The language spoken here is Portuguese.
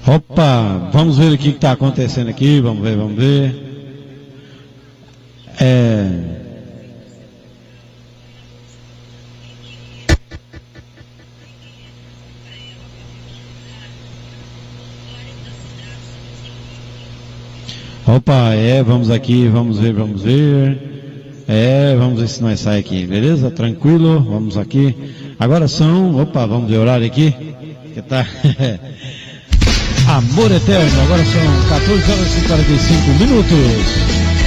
Opa, vamos ver o que está acontecendo aqui, vamos ver. Opa, vamos aqui, vamos ver. Vamos ver se nós sai aqui, beleza? Tranquilo, vamos aqui. Agora vamos ver o horário aqui, que tá... Amor Eterno, agora são 14 horas e 45 minutos.